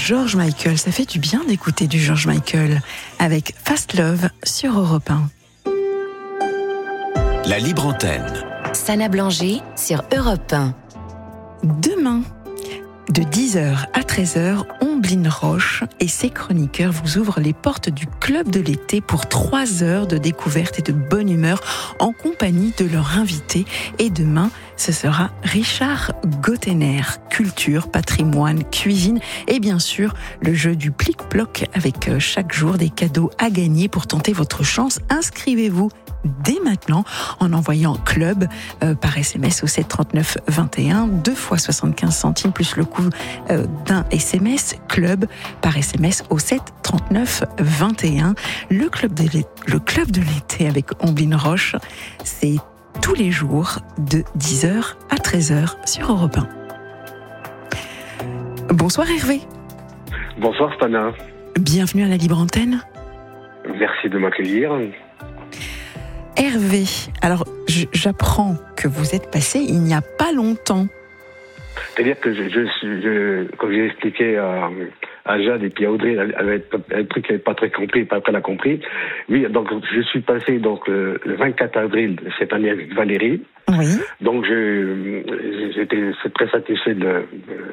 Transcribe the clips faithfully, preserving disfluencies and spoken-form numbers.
George Michael. Ça fait du bien d'écouter du George Michael avec Fast Love sur Europe un. La libre antenne. Sana Blanger sur Europe un. Demain, de dix heures à treize heures, Omblin Roche et ses chroniqueurs vous ouvrent les portes du Club de l'été pour trois heures de découverte et de bonne humeur en compagnie de leur invité. Et demain, ce sera Richard Gottener. Culture, patrimoine, cuisine et bien sûr le jeu du plic-ploc avec chaque jour des cadeaux à gagner pour tenter votre chance. Inscrivez-vous dès maintenant en envoyant club euh, par S M S au sept trente-neuf vingt et un, deux fois soixante-quinze centimes plus le coût euh, d'un S M S, club par S M S au sept trente-neuf vingt et un. Le club de l'été, le club de l'été avec Omblin Roche, c'est tous les jours de dix heures à treize heures sur Europe un. Bonsoir Hervé. Bonsoir Stana. Bienvenue à la Libre Antenne. Merci de m'accueillir. Hervé, alors j'apprends que vous êtes passé il n'y a pas longtemps. C'est-à-dire que je, je, je comme j'ai expliqué à, à Jade et puis à Audrey, elle avait un truc qu'elle n'avait pas très compris, pas qu'elle a compris. Oui, donc je suis passé donc le, le vingt-quatre avril de cette année avec Valérie. Oui. Donc je, j'étais très satisfait de,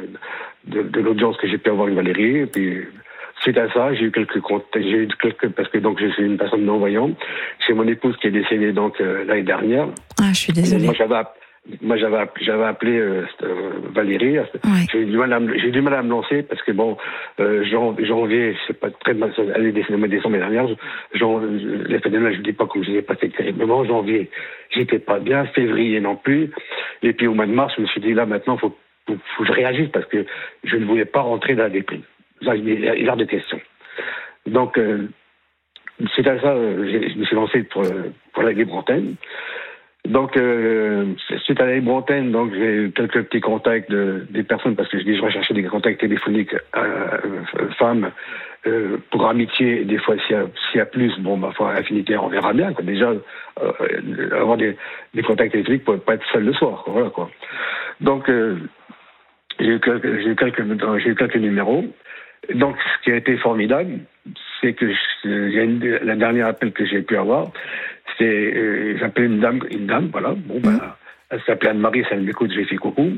de, de, de l'audience que j'ai pu avoir avec Valérie. Et puis suite à ça, j'ai eu quelques contacts, j'ai eu quelques, parce que donc je suis une personne non-voyante. C'est mon épouse qui est décédée donc euh, l'année dernière. Ah, je suis désolée. Moi j'avais, moi j'avais, j'avais appelé euh, euh, Valérie. Ouais. J'ai eu du mal à me, j'ai eu du mal à me lancer parce que bon, euh, janvier, c'est pas très mal. Elle est décédée au mois de décembre l'année dernière. Genre, les fêtes de Noël, je dis pas comme je les ai passées terriblement. Janvier, j'étais pas bien. Février non plus. Et puis au mois de mars, je me suis dit là maintenant, faut, faut, faut que je réagisse parce que je ne voulais pas rentrer dans la déprime. Ça, il y a de questions. Donc, euh, c'est à ça euh, je me suis lancé pour, pour la libre antenne. Donc, euh, suite à la libre antenne, donc j'ai eu quelques petits contacts de, des personnes parce que je dis je recherchais des contacts téléphoniques euh, femmes euh, pour amitié. Et des fois, s'il y a, s'il y a plus, bon, ma foi, affinité, on verra bien. Quoi. Déjà, euh, avoir des, des contacts téléphoniques pour pas être seul le soir. Quoi, voilà quoi. Donc, euh, j'ai eu quelques, j'ai eu quelques, j'ai eu quelques numéros. Donc, ce qui a été formidable, c'est que je, une, la dernière appel que j'ai pu avoir, c'est euh, j'appelais une dame, une dame, voilà. Bon, ben, elle s'appelait Anne-Marie, ça m'écoute, j'ai fait coucou.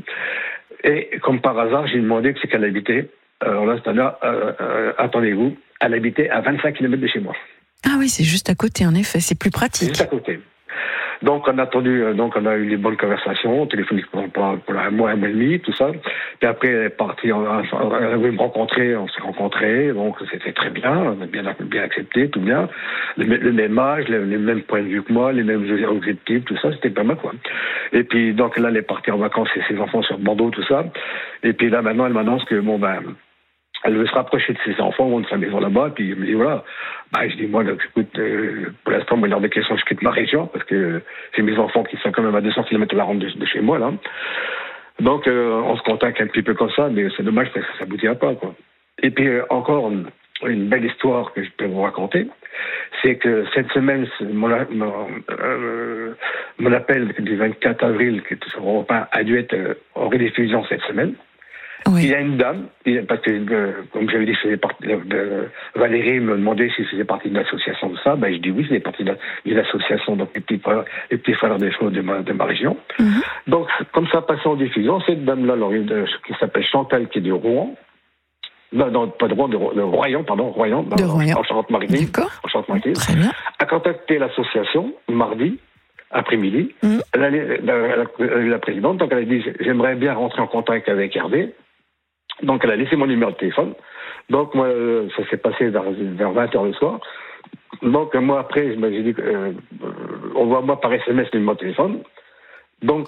Et comme par hasard, j'ai demandé que c'est qu'elle habitait. Alors là, c'est-à-dire, euh, euh, attendez-vous, elle habitait à vingt-cinq kilomètres de chez moi. Ah oui, c'est juste à côté, en effet, c'est plus pratique. C'est juste à côté. Donc on a attendu, donc on a eu des bonnes conversations téléphoniques pour, pour, pour un mois, un mois et demi, tout ça. Puis après elle est partie, on a, elle voulu me rencontrer, on s'est rencontrés, donc c'était très bien, on a bien, bien accepté, tout bien. Le, le même âge, les, les mêmes points de vue que moi, les mêmes objectifs, tout ça, c'était pas mal quoi. Et puis donc là elle est partie en vacances et ses enfants sur Bordeaux, tout ça. Et puis là maintenant elle m'annonce que bon ben elle veut se rapprocher de ses enfants ou de sa maison là-bas, puis elle me dit voilà. Bah, je dis moi, là, écoute, euh, pour l'instant, moi, il y a des questions, je quitte ma région parce que euh, j'ai mes enfants qui sont quand même à deux cents kilomètres de la ronde de, de chez moi là. Donc euh, on se contacte un petit peu comme ça, mais c'est dommage parce que ça aboutira pas quoi. Et puis euh, encore une, une belle histoire que je peux vous raconter, c'est que cette semaine, mon, mon, euh, mon appel du vingt-quatre avril, qui est sur Europe un, a dû être euh, en rediffusion cette semaine. Oui. Il y a une dame, parce que, euh, comme j'avais dit, je faisais partie de, de, Valérie me demandait si je faisais partie d'une association de ça. Ben, je dis oui, c'est partie d'une association, donc les petits frères, les petits frères des choses de ma, de ma région. Mm-hmm. Donc, comme ça passait en diffusion, cette dame-là, de, qui s'appelle Chantal, qui est de Rouen, non, non, pas de Rouen, de, de Royan, pardon, Royan, de Royan. En Charente-Maritime. D'accord. En Charente-Maritime. Très bien. A contacté l'association, mardi, après-midi. Mm-hmm. Elle a, la, la, la présidente, donc elle a dit, j'aimerais bien rentrer en contact avec Hervé. Donc, elle a laissé mon numéro de téléphone. Donc, moi, ça s'est passé vers, vers vingt heures le soir. Donc, moi, après, j'ai dit, euh, on voit moi par S M S le numéro de téléphone. Donc,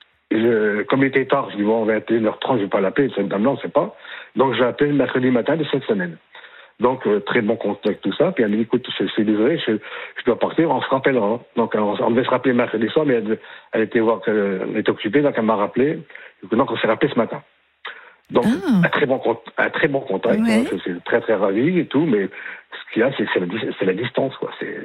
je, comme il était tard, je dis, bon, vingt et une heures trente, je ne vais pas l'appeler, cette dame-là, on ne sait pas. Donc, j'ai appelé le mercredi matin de cette semaine. Donc, euh, très bon contact, tout ça. Puis elle m'a dit, écoute, je suis désolé, je, je dois partir, on se rappellera. Donc, on, on devait se rappeler mercredi soir, mais elle, elle était voir qu'elle était occupée, donc elle m'a rappelé. Donc, on s'est rappelé ce matin. Donc, ah. un, très bon, un très bon contact, ouais. Hein, je suis très très ravi et tout, mais ce qu'il y a, c'est, c'est, la, c'est la distance, quoi. C'est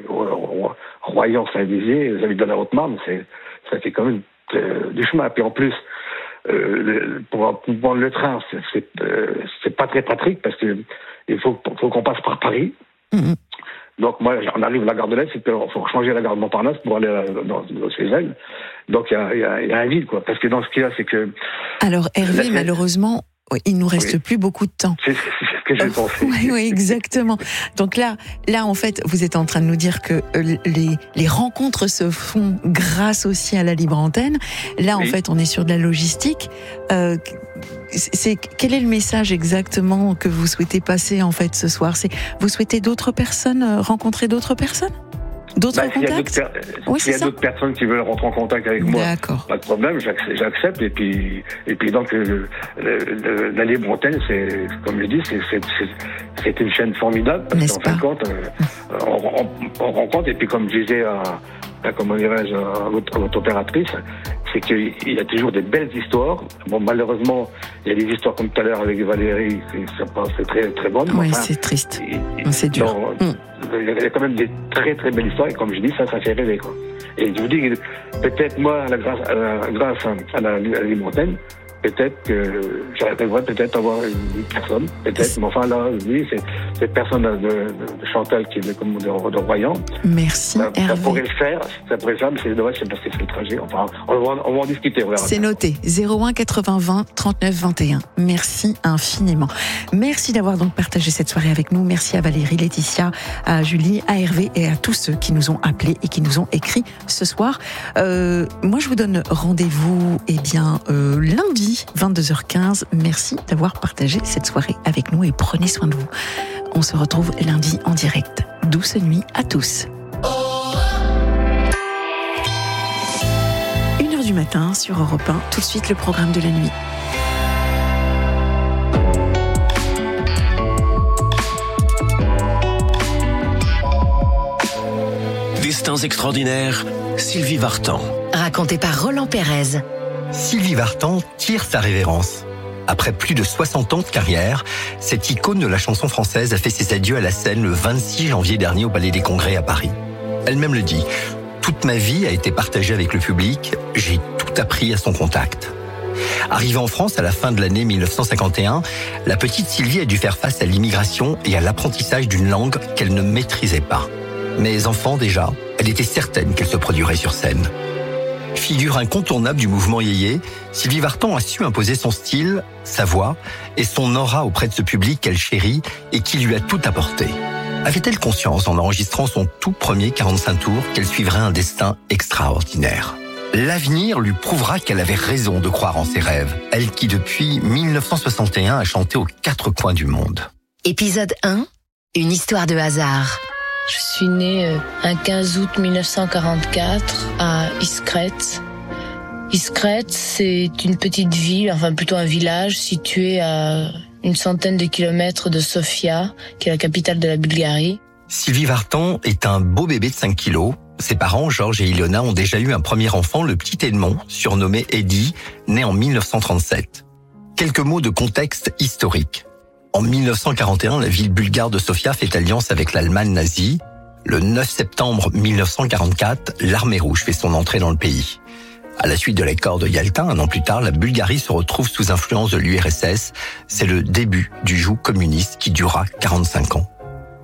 Royan, Saint-Dizier, j'habite dans la Haute-Marne, c'est, ça fait quand même euh, du chemin. Puis en plus, euh, pour, pour prendre le train, c'est, c'est, euh, c'est pas très pratique parce que il faut, faut qu'on passe par Paris. Mmh. Donc moi, on arrive à la gare de l'Est, il faut changer la gare de Montparnasse pour aller dans, dans chez elle. Donc il y a, y, a, y a un vide, quoi. Parce que dans ce qu'il y a, c'est que... Alors Hervé, la... malheureusement, il nous reste oui. plus beaucoup de temps. C'est, c'est ce que j'ai pensé. Oui, oui, exactement. Donc là, là, en fait, vous êtes en train de nous dire que les, les rencontres se font grâce aussi à la libre antenne. Là, oui. en fait, on est sur de la logistique. Euh, c'est, quel est le message exactement que vous souhaitez passer, en fait, ce soir? C'est, vous souhaitez d'autres personnes, rencontrer d'autres personnes? D'autres bah, contacts S'il y a, d'autres, per- oui, s'il y a d'autres personnes qui veulent rentrer en contact avec moi, D'accord. pas de problème, j'accepte, j'accepte et puis et puis donc le, le, le, la libre antenne, c'est comme je dis, c'est, c'est, c'est, c'est une chaîne formidable parce N'est-ce qu'en fin de compte, euh, on, on, on rencontre et puis comme je disais à, à comment dirais-je à votre, à votre opératrice, c'est qu'il y a toujours des belles histoires. Bon, malheureusement, il y a des histoires comme tout à l'heure avec Valérie, c'est, c'est très très bonne. Oui, enfin, c'est triste, et, c'est dur. Donc, mm. Il y a quand même des très très belles histoires et comme je dis, ça, ça fait rêver, quoi. Et je vous dis, peut-être moi, grâce à la, grâce à la, à la libre antenne, peut-être que j'arriverai peut-être à avoir une personne, peut-être, mais enfin là, oui, c'est cette personne de, de, de Chantal qui est comme de, de Royan. Merci, ça, Hervé. Ça pourrait le faire, ça pourrait le faire, mais c'est dommage, c'est parce que c'est le trajet. Enfin, on va, on va en discuter. On verra. C'est noté, zéro un quatre-vingts vingt trente-neuf vingt et un. Merci infiniment. Merci d'avoir donc partagé cette soirée avec nous. Merci à Valérie, Laetitia, à Julie, à Hervé et à tous ceux qui nous ont appelés et qui nous ont écrit ce soir. Euh, moi, je vous donne rendez-vous, eh bien, euh, lundi. vingt-deux heures quinze, merci d'avoir partagé cette soirée avec nous et prenez soin de vous. On se retrouve lundi en direct. Douce nuit à tous. une heure du matin sur Europe un, tout de suite le programme de la nuit. Destins extraordinaires, Sylvie Vartan. Raconté par Roland Pérez. Sylvie Vartan tire sa révérence. Après plus de soixante ans de carrière, cette icône de la chanson française a fait ses adieux à la scène le vingt-six janvier dernier au Palais des Congrès à Paris. Elle-même le dit, « Toute ma vie a été partagée avec le public, j'ai tout appris à son contact ». Arrivée en France à la fin de l'année mille neuf cent cinquante et un, la petite Sylvie a dû faire face à l'immigration et à l'apprentissage d'une langue qu'elle ne maîtrisait pas. Mais enfant déjà, elle était certaine qu'elle se produirait sur scène. Figure incontournable du mouvement yéyé, Sylvie Vartan a su imposer son style, sa voix et son aura auprès de ce public qu'elle chérit et qui lui a tout apporté. Avait-elle conscience, en enregistrant son tout premier quarante-cinq tours, qu'elle suivrait un destin extraordinaire ? L'avenir lui prouvera qu'elle avait raison de croire en ses rêves, elle qui depuis mille neuf cent soixante et un a chanté aux quatre coins du monde. Épisode un, une histoire de hasard. Je suis née un quinze août mille neuf cent quarante-quatre à Iskret. Iskret, c'est une petite ville, enfin plutôt un village situé à une centaine de kilomètres de Sofia, qui est la capitale de la Bulgarie. Sylvie Vartan est un beau bébé de cinq kilos. Ses parents, Georges et Ilona, ont déjà eu un premier enfant, le petit Edmond, surnommé Eddie, né en mille neuf cent trente-sept. Quelques mots de contexte historique. En mille neuf cent quarante et un, la ville bulgare de Sofia fait alliance avec l'Allemagne nazie. Le neuf septembre mille neuf cent quarante-quatre, l'armée rouge fait son entrée dans le pays. À la suite de l'accord de Yalta, un an plus tard, la Bulgarie se retrouve sous influence de l'U R S S. C'est le début du joug communiste qui durera quarante-cinq ans.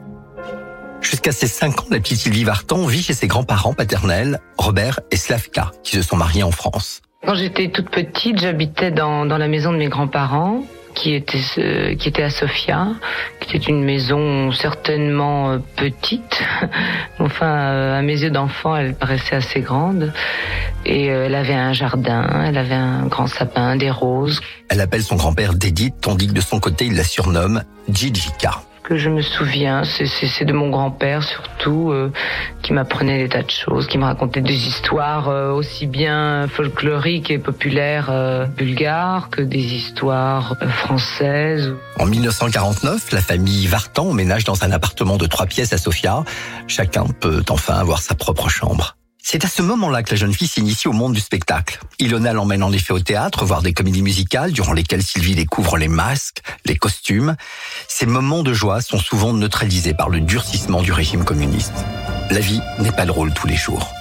Jusqu'à ses cinq ans, la petite Sylvie Vartan vit chez ses grands-parents paternels, Robert et Slavka, qui se sont mariés en France. Quand j'étais toute petite, j'habitais dans, dans la maison de mes grands-parents, qui était, euh, qui était à Sofia, qui était une maison certainement euh, petite. Enfin, euh, à mes yeux d'enfant, elle paraissait assez grande. Et euh, elle avait un jardin, elle avait un grand sapin, des roses. Elle appelle son grand-père Dédit, tandis que de son côté, il la surnomme Djidjika. Que je me souviens, c'est, c'est, c'est de mon grand-père surtout, euh, qui m'apprenait des tas de choses, qui me racontait des histoires euh, aussi bien folkloriques et populaires euh, bulgares que des histoires euh, françaises. En mille neuf cent quarante-neuf, la famille Vartan emménage dans un appartement de trois pièces à Sofia. Chacun peut enfin avoir sa propre chambre. C'est à ce moment-là que la jeune fille s'initie au monde du spectacle. Ilona l'emmène en effet au théâtre, voir des comédies musicales, durant lesquelles Sylvie découvre les masques, les costumes. Ces moments de joie sont souvent neutralisés par le durcissement du régime communiste. La vie n'est pas drôle tous les jours.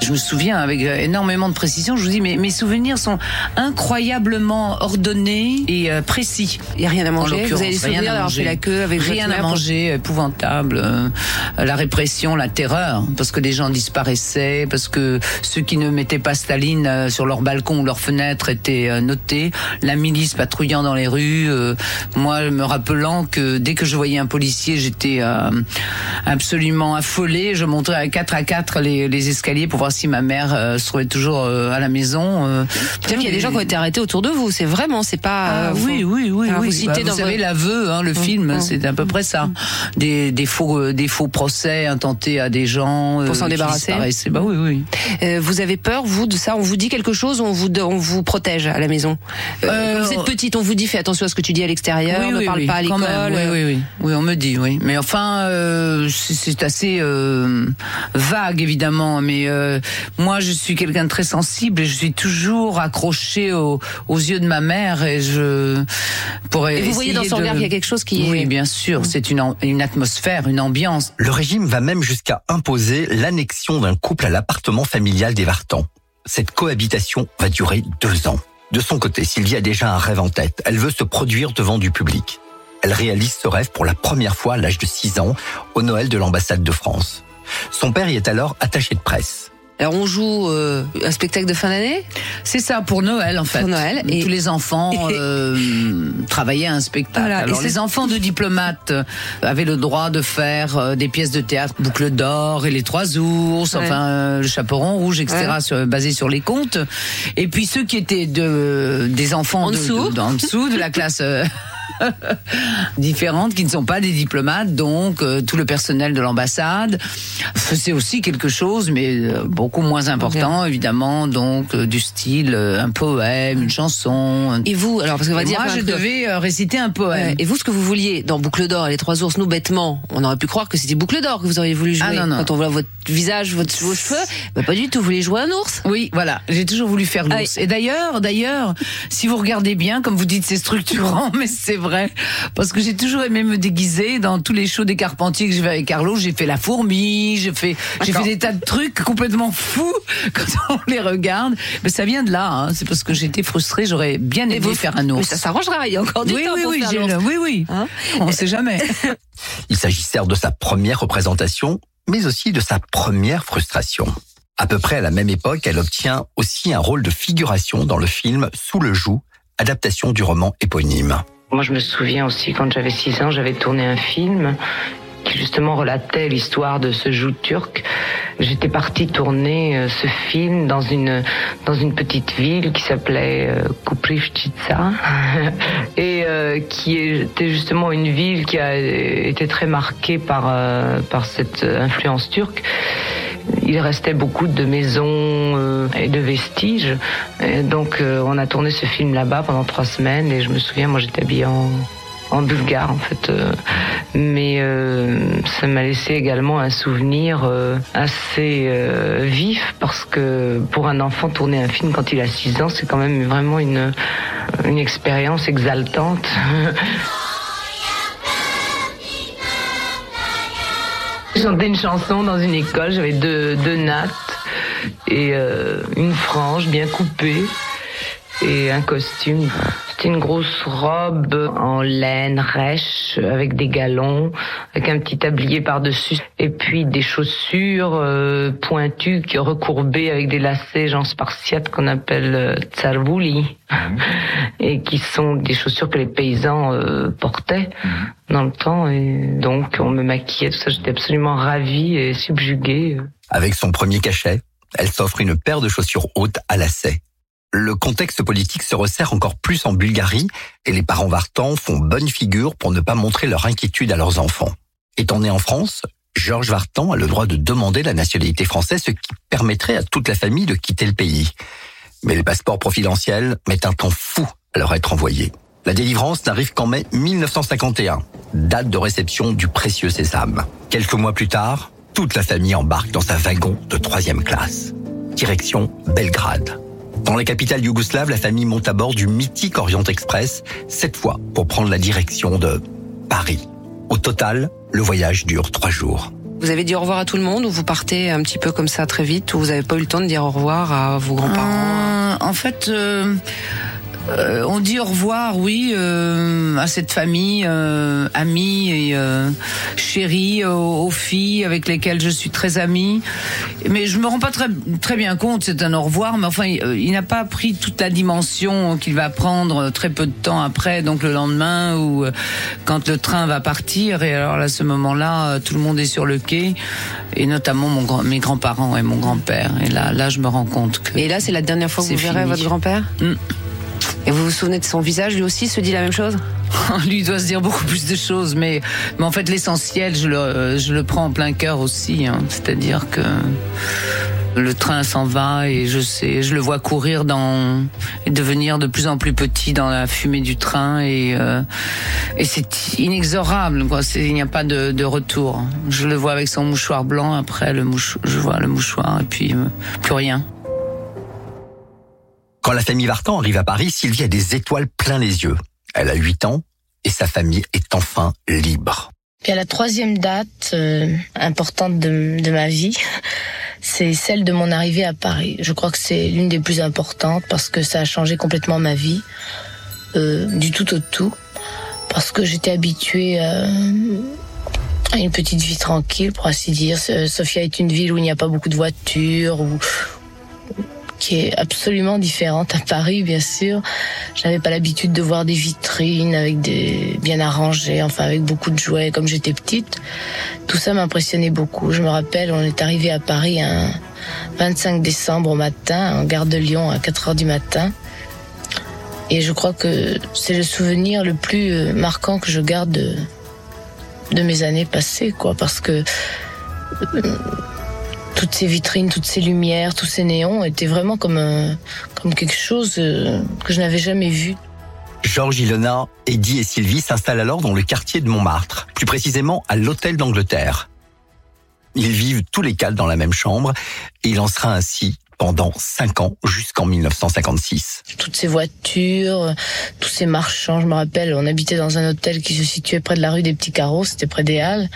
Je me souviens avec énormément de précision, je vous dis, mais mes souvenirs sont incroyablement ordonnés et euh, précis. Il n'y a rien à manger, vous avez des souvenirs d'avoir fait la queue avec rien à manger, épouvantable. Euh, la répression, la terreur, parce que les gens disparaissaient, parce que ceux qui ne mettaient pas Staline euh, sur leur balcon ou leur fenêtre étaient euh, notés, la milice patrouillant dans les rues, euh, moi me rappelant que dès que je voyais un policier, j'étais euh, absolument affolée, je montais à quatre à quatre les, les escaliers pour voir si ma mère euh, se trouvait toujours euh, à la maison. Euh, C'est-à-dire qu'il y a des gens qui ont été arrêtés autour de vous, c'est vraiment, c'est pas... Ah, euh, oui, oui, oui, alors, oui. Vous, citez bah, vous dans savez, votre... l'aveu, hein, le mmh, film, mmh. c'est à peu près ça. Des, des faux, euh, des faux procès intentés à des gens euh, pour s'en débarrasser. Bah oui, oui. Euh, vous avez peur, vous, de ça? On vous dit quelque chose, on vous, on vous protège à la maison. Euh, euh, quand vous êtes petite, on vous dit fais attention à ce que tu dis à l'extérieur, oui, ne oui, parle oui, pas à l'école. Oui, oui, oui, oui, on me dit, oui. Mais enfin, euh, c'est, c'est assez euh, vague évidemment. Mais euh, moi, je suis quelqu'un de très sensible et je suis toujours accrochée aux, aux yeux de ma mère et je pourrais. Et vous voyez dans son regard de... qu'il y a quelque chose qui oui, est. Oui, bien sûr. Mmh. C'est une, une atmosphère, une ambiance. Le régime va même jusqu'à imposer l'annexion d'un couple à l'appartement familial des Vartan. Cette cohabitation va durer deux ans. De son côté, Sylvie a déjà un rêve en tête. Elle veut se produire devant du public. Elle réalise ce rêve pour la première fois à l'âge de six ans, au Noël de l'ambassade de France. Son père y est alors attaché de presse. Alors on joue euh, un spectacle de fin d'année ? C'est ça, pour Noël en fait. Pour Noël. Et tous les enfants euh, travaillaient à un spectacle. Voilà, alors les enfants de diplomates avaient le droit de faire euh, des pièces de théâtre, Boucle d'or et les Trois ours, ouais. enfin euh, le Chaperon rouge, et cetera, ouais. sur, basés sur les contes. Et puis ceux qui étaient de des enfants en de, dessous, de, de, en dessous de la classe. Euh, différentes qui ne sont pas des diplomates, donc euh, tout le personnel de l'ambassade faisait aussi quelque chose, mais euh, beaucoup moins important, bien. Évidemment, donc euh, du style euh, un poème, une chanson. Et vous, alors parce qu'on va et dire, moi, je que... devais euh, réciter un poème. Ouais. Et vous, ce que vous vouliez dans Boucle d'or et les Trois ours, nous bêtement, on aurait pu croire que c'était Boucle d'or que vous auriez voulu jouer. Ah, non, non. Quand on voit votre visage, votre, vos cheveux, bah, pas du tout. Vous voulez jouer un ours ? Oui, voilà. J'ai toujours voulu faire l'ours. Ah, et d'ailleurs, d'ailleurs, si vous regardez bien, comme vous dites, c'est structurant, mais c'est vrai, parce que j'ai toujours aimé me déguiser dans tous les shows des Carpentiers que je vais avec Carlo. J'ai fait la fourmi, j'ai fait, j'ai fait des tas de trucs complètement fous quand on les regarde. Mais ça vient de là, hein. C'est parce que j'étais frustrée. J'aurais bien aimé vous, faire un ours. Mais ça s'arrangera. Il y a encore du oui, temps oui, pour oui, faire j'ai l'ours. Le, oui, oui. Hein on ne sait jamais. Il s'agissait de sa première représentation, mais aussi de sa première frustration. À peu près à la même époque, elle obtient aussi un rôle de figuration dans le film Sous le joug, adaptation du roman éponyme. Moi, je me souviens aussi, quand j'avais six ans, j'avais tourné un film qui justement relatait l'histoire de ce joug turc. J'étais partie tourner euh, ce film dans une dans une petite ville qui s'appelait euh, Koprivnica et euh, qui était justement une ville qui a été très marquée par euh, par cette influence turque. Il restait beaucoup de maisons euh, et de vestiges. Et donc, euh, on a tourné ce film là-bas pendant trois semaines. Et je me souviens, moi, j'étais habillée en, en bulgare, en fait. Euh, mais euh, ça m'a laissé également un souvenir euh, assez euh, vif, parce que pour un enfant, tourner un film quand il a six ans, c'est quand même vraiment une, une expérience exaltante. Je chantais une chanson dans une école, j'avais deux, deux nattes et euh, une frange bien coupée et un costume. C'était une grosse robe en laine rêche avec des galons, avec un petit tablier par-dessus et puis des chaussures euh, pointues qui recourbées avec des lacets genre spartiates qu'on appelle euh, tsarvouli et qui sont des chaussures que les paysans euh, portaient dans le temps. Et donc on me maquillait, tout ça, j'étais absolument ravie et subjuguée. Avec son premier cachet, elle s'offre une paire de chaussures hautes à lacets. Le contexte politique se resserre encore plus en Bulgarie et les parents Vartan font bonne figure pour ne pas montrer leur inquiétude à leurs enfants. Étant né en France, Georges Vartan a le droit de demander la nationalité française, ce qui permettrait à toute la famille de quitter le pays. Mais les passeports providentiels mettent un temps fou à leur être envoyés. La délivrance n'arrive qu'en mai mille neuf cent cinquante et un, date de réception du précieux sésame. Quelques mois plus tard, toute la famille embarque dans un wagon de troisième classe. Direction Belgrade. Dans la capitale yougoslave, la famille monte à bord du mythique Orient Express, cette fois pour prendre la direction de Paris. Au total, le voyage dure trois jours. Vous avez dit au revoir à tout le monde ou vous partez un petit peu comme ça très vite ou vous n'avez pas eu le temps de dire au revoir à vos grands-parents? euh, En fait... Euh... Euh, on dit au revoir, oui, euh, à cette famille, euh, amis et euh, chérie, aux, aux filles avec lesquelles je suis très amie. Mais je me rends pas très très bien compte, c'est un au revoir, mais enfin, il, il n'a pas pris toute la dimension qu'il va prendre très peu de temps après, donc le lendemain ou euh, quand le train va partir. Et alors à ce moment-là, tout le monde est sur le quai, et notamment mon grand, mes grands-parents et mon grand-père. Et là, là, je me rends compte que. Et là, c'est la dernière fois que vous verrez fini. votre grand-père. Mm. Et vous vous souvenez de son visage, lui aussi se dit la même chose? Lui doit se dire beaucoup plus de choses, mais, mais en fait l'essentiel, je le, je le prends en plein cœur aussi. Hein. C'est-à-dire que le train s'en va et je sais, je le vois courir dans et devenir de plus en plus petit dans la fumée du train et euh, et c'est inexorable, quoi. C'est, il n'y a pas de, de retour. Je le vois avec son mouchoir blanc. Après le mouchoir, je vois le mouchoir et puis euh, plus rien. Quand la famille Vartan arrive à Paris, Sylvie a des étoiles plein les yeux. Elle a huit ans et sa famille est enfin libre. Puis à la troisième date euh, importante de, de ma vie, c'est celle de mon arrivée à Paris. Je crois que c'est l'une des plus importantes parce que ça a changé complètement ma vie, euh, du tout au tout. Parce que j'étais habituée à, à une petite vie tranquille, pour ainsi dire. Sofia est une ville où il n'y a pas beaucoup de voitures, où... qui est absolument différente à Paris, bien sûr. J'avais pas l'habitude de voir des vitrines avec des bien arrangées, enfin avec beaucoup de jouets comme j'étais petite. Tout ça m'impressionnait beaucoup. Je me rappelle, on est arrivé à Paris un vingt-cinq décembre au matin, en gare de Lyon à quatre heures du matin. Et je crois que c'est le souvenir le plus marquant que je garde de, de mes années passées, quoi, parce que euh, toutes ces vitrines, toutes ces lumières, tous ces néons étaient vraiment comme, un, comme quelque chose euh, que je n'avais jamais vu. Georges, Ilona, Eddie et Sylvie s'installent alors dans le quartier de Montmartre, plus précisément à l'Hôtel d'Angleterre. Ils vivent tous les quatre dans la même chambre et il en sera ainsi pendant cinq ans jusqu'en mille neuf cent cinquante-six. Toutes ces voitures, tous ces marchands, je me rappelle, on habitait dans un hôtel qui se situait près de la rue des Petits Carreaux, c'était près des Halles.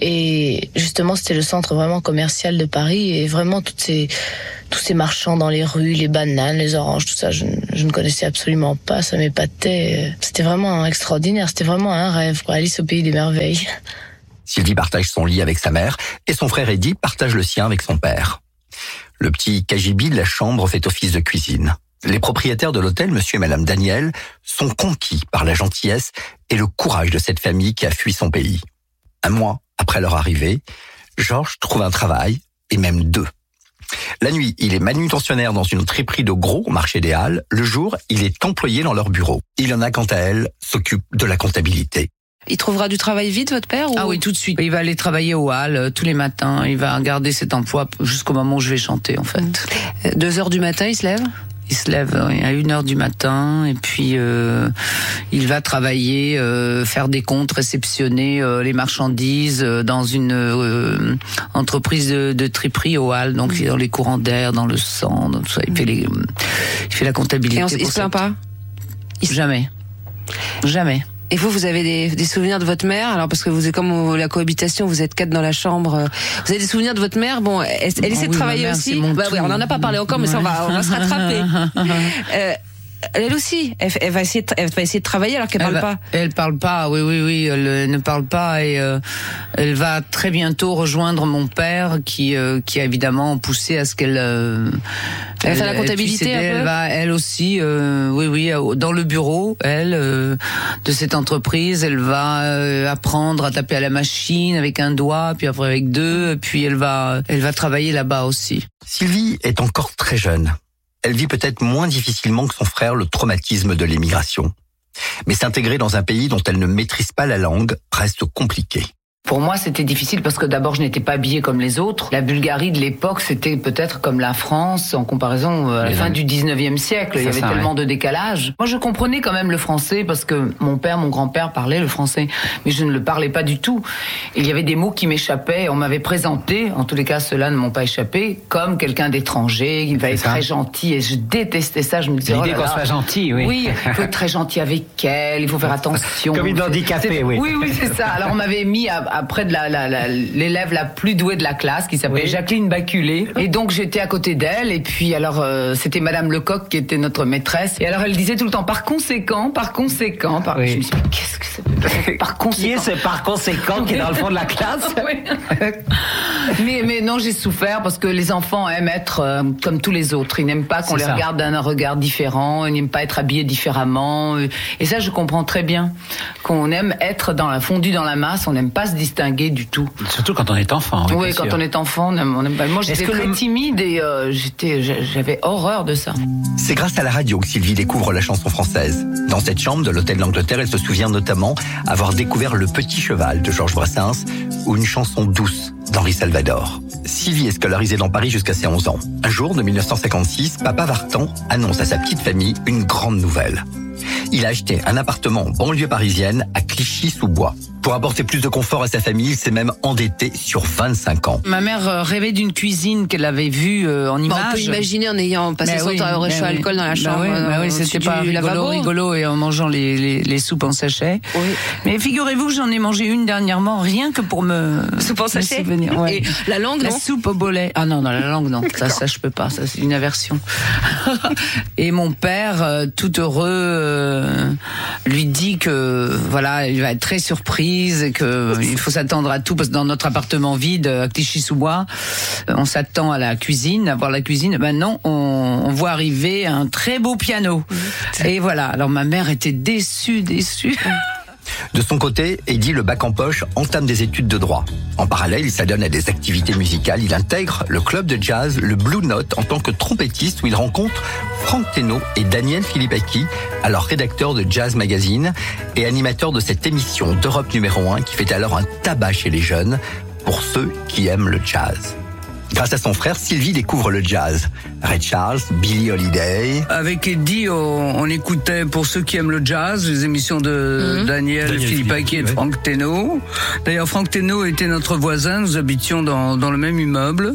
Et justement, c'était le centre vraiment commercial de Paris et vraiment toutes ces, tous ces marchands dans les rues, les bananes, les oranges, tout ça, je, je ne connaissais absolument pas, ça m'épatait. C'était vraiment extraordinaire, c'était vraiment un rêve, quoi. Alice au pays des merveilles. Sylvie partage son lit avec sa mère et son frère Eddie partage le sien avec son père. Le petit cagibi de la chambre fait office de cuisine. Les propriétaires de l'hôtel, monsieur et madame Daniel, sont conquis par la gentillesse et le courage de cette famille qui a fui son pays. Un mois après leur arrivée, Georges trouve un travail, et même deux. La nuit, il est manutentionnaire dans une triperie de gros au marché des Halles. Le jour, il est employé dans leur bureau. Ilona, quant à elle, s'occupe de la comptabilité. Il trouvera du travail vite, votre père ou... Ah oui, tout de suite. Il va aller travailler aux Halles euh, tous les matins. Il va garder cet emploi jusqu'au moment où je vais chanter, en fait. Mmh. Deux heures du matin, il se lève ? Il se lève à une heure du matin et puis euh, il va travailler, euh, faire des comptes, réceptionner euh, les marchandises euh, dans une euh, entreprise de, de triperie aux Halles, donc dans les courants d'air, dans le sang, dans tout ça. Il fait les, il fait la comptabilité. Et on, il se plaint pas ? Jamais, jamais. Et vous, vous avez des, des souvenirs de votre mère? Alors parce que vous êtes comme la cohabitation, vous êtes quatre dans la chambre. Vous avez des souvenirs de votre mère? Bon, elle, elle essaie oh de oui, travailler mère, aussi. Bah oui, on en a pas parlé encore, mais ça on va, on va se rattraper. euh, Elle aussi, elle, elle va essayer, de, elle va essayer de travailler alors qu'elle elle parle va, pas. Elle parle pas, oui, oui, oui, elle, elle ne parle pas et euh, elle va très bientôt rejoindre mon père qui, euh, qui a évidemment poussé à ce qu'elle. Euh, elle, elle fait la comptabilité un peu. Elle va, elle aussi, euh, oui, oui, dans le bureau, elle euh, de cette entreprise, elle va euh, apprendre à taper à la machine avec un doigt, puis après avec deux, puis elle va, elle va travailler là-bas aussi. Sylvie est encore très jeune. Elle vit peut-être moins difficilement que son frère le traumatisme de l'émigration. Mais s'intégrer dans un pays dont elle ne maîtrise pas la langue reste compliqué. Pour moi, c'était difficile parce que d'abord, je n'étais pas habillée comme les autres. La Bulgarie de l'époque, c'était peut-être comme la France en comparaison à la fin du dix-neuvième siècle. Il y avait tellement de décalage. Moi, je comprenais quand même le français parce que mon père, mon grand-père parlaient le français, mais je ne le parlais pas du tout. Il y avait des mots qui m'échappaient. On m'avait présenté, en tous les cas, ceux-là ne m'ont pas échappé, comme quelqu'un d'étranger, qui va être très gentil. Et je détestais ça. Je me disais, l'idée oh là qu'on là, soit gentil, oui. Oui, il faut être très gentil avec elle, il faut faire attention. Comme une handicapée, oui. Oui, oui, c'est ça. Alors on m'avait mis à après de la, la, la, l'élève la plus douée de la classe qui s'appelait oui. Jacqueline Baculé. Et donc j'étais à côté d'elle et puis alors euh, c'était Madame Lecoq qui était notre maîtresse. Et alors elle disait tout le temps par conséquent, par conséquent, par... Oui. Je me suis dit mais qu'est-ce que c'est par conséquent? Qui est ce par conséquent qui est dans le fond de la classe? mais, mais non, j'ai souffert parce que les enfants aiment être euh, comme tous les autres. Ils n'aiment pas qu'on c'est les ça. regarde d'un regard différent, ils n'aiment pas être habillés différemment. Et ça, je comprends très bien qu'on aime être dans la fondue dans la masse, on n'aime pas se distinguer du tout. Surtout quand on est enfant. Oui, oui quand sûr. on est enfant, on aime, on aime pas. Moi, j'étais très le... timide et euh, j'étais, j'avais horreur de ça. C'est grâce à la radio que Sylvie découvre la chanson française. Dans cette chambre de l'hôtel d'Angleterre, elle se souvient notamment avoir découvert Le Petit Cheval de Georges Brassens ou une chanson douce d'Henri Salvador. Sylvie est scolarisée dans Paris jusqu'à ses onze ans. Un jour de mille neuf cent cinquante-six, Papa Vartan annonce à sa petite famille une grande nouvelle. Il a acheté un appartement en banlieue parisienne à Clichy-sous-Bois. Pour apporter plus de confort à sa famille, il s'est même endetté sur vingt-cinq ans. Ma mère euh, rêvait d'une cuisine qu'elle avait vue euh, en image. Bon, on peut imaginer en ayant passé mais son oui, temps à réchauffer l'alcool dans la chambre. Bah oui, bah oui, c'était pas rigolo, rigolo et en mangeant les, les, les soupes en sachet. Oui. Mais figurez-vous que j'en ai mangé une dernièrement, rien que pour me, soupe en sachet. me souvenir. Ouais. Et la langue, la non? soupe au bolet. Ah non, non, la langue, non. ça, ça, je peux pas. Ça, c'est une aversion. Et mon père, euh, tout heureux, euh, lui dit que, voilà, il va être très surprise et que il faut s'attendre à tout parce que dans notre appartement vide à Clichy-sous-Bois, on s'attend à la cuisine, à voir la cuisine. Maintenant, on, on voit arriver un très beau piano. Et voilà. Alors ma mère était déçue, déçue. De son côté, Eddie, le bac en poche, entame des études de droit. En parallèle, il s'adonne à des activités musicales. Il intègre le club de jazz, le Blue Note, en tant que trompettiste, où il rencontre Franck Thénault et Daniel Philippaki, alors rédacteur de Jazz Magazine et animateur de cette émission d'Europe numéro un qui fait alors un tabac chez les jeunes pour ceux qui aiment le jazz. Grâce à son frère, Sylvie découvre le jazz. Ray Charles, Billie Holiday. Avec Eddie, on, on écoutait, pour ceux qui aiment le jazz, les émissions de mmh. Daniel, Daniel Philippaki et de ouais. Franck Thénault. D'ailleurs, Franck Thénault était notre voisin, nous habitions dans, dans le même immeuble.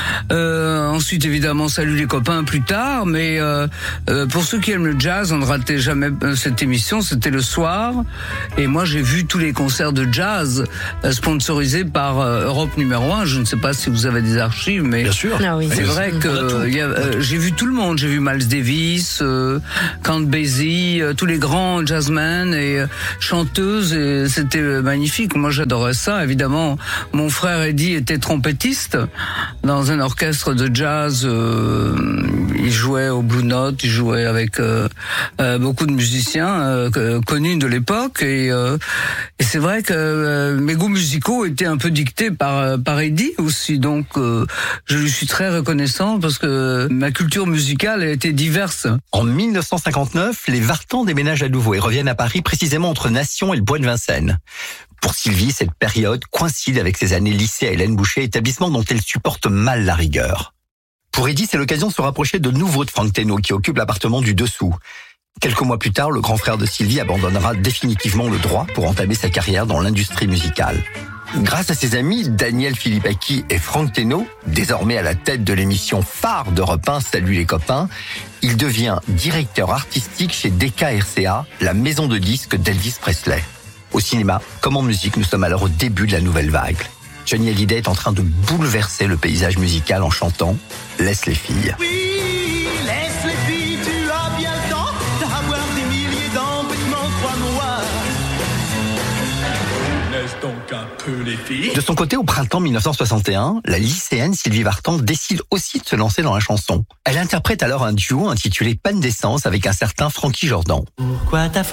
Euh, ensuite, évidemment, Salut les copains plus tard, mais euh, euh, pour ceux qui aiment le jazz, on ne ratait jamais cette émission, c'était le soir. Et moi, j'ai vu tous les concerts de jazz euh, sponsorisés par euh, Europe numéro un. Je ne sais pas si vous avez des archives. Mais bien sûr. Ah oui. C'est vrai que euh, y a, euh, j'ai vu tout le monde. J'ai vu Miles Davis, euh, Count Basie, euh, tous les grands jazzmen et euh, chanteuses. Et c'était magnifique. Moi, j'adorais ça. Évidemment, mon frère Eddie était trompettiste dans un orchestre de jazz. Euh, il jouait au Blue Note. Il jouait avec euh, euh, beaucoup de musiciens euh, connus de l'époque. Et, euh, et c'est vrai que euh, mes goûts musicaux étaient un peu dictés par par Eddie aussi. Donc euh, je lui suis très reconnaissant parce que ma culture musicale a été diverse. En mille neuf cent cinquante-neuf, les Vartan déménagent à nouveau et reviennent à Paris précisément entre Nation et le Bois de Vincennes. Pour Sylvie, cette période coïncide avec ses années lycée à Hélène Boucher, établissement dont elle supporte mal la rigueur. Pour Eddie, c'est l'occasion de se rapprocher de nouveau de Franck Thénault qui occupe l'appartement du dessous. Quelques mois plus tard, le grand frère de Sylvie abandonnera définitivement le droit pour entamer sa carrière dans l'industrie musicale. Grâce à ses amis Daniel Philippaki et Franck Thénault, désormais à la tête de l'émission phare d'Europe un, Salut les copains, il devient directeur artistique chez D K R C A, la maison de disques d'Elvis Presley. Au cinéma, comme en musique, nous sommes alors au début de la nouvelle vague. Johnny Hallyday est en train de bouleverser le paysage musical en chantant « Laisse les filles ». Oui, laisse les filles, tu as bien le temps d'avoir des milliers d'embêtements, crois-moi. Laisse donc un peu les filles. De son côté, au printemps mille neuf cent soixante et un, la lycéenne Sylvie Vartan décide aussi de se lancer dans la chanson. Elle interprète alors un duo intitulé Panne d'essence avec un certain Frankie Jordan. Pourquoi ta